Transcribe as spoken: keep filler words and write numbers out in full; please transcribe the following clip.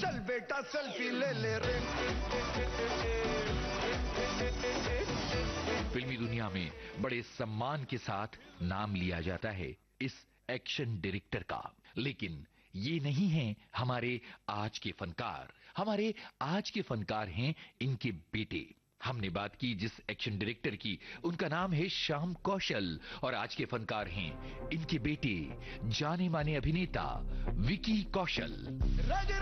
चल बेटा सेल्फी ले ले रे। फिल्मी दुनिया में बड़े सम्मान के साथ नाम लिया जाता है इस एक्शन डायरेक्टर का, लेकिन ये नहीं है हमारे आज के फनकार। हमारे आज के फनकार हैं इनके बेटे। हमने बात की जिस एक्शन डायरेक्टर की, उनका नाम है श्याम कौशल, और आज के फनकार हैं इनके बेटे जाने माने अभिनेता विकी कौशल। रग